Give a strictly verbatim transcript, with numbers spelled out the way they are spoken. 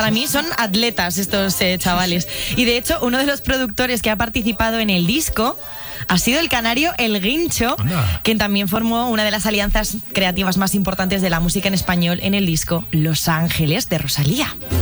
para mí son atletas estos eh, chavales. Y de hecho, uno de los productores que ha participado en el disco ha sido el canario El Guincho, Anda. quien también formó una de las alianzas creativas más importantes de la música en español en el disco Los Ángeles de Rosalía.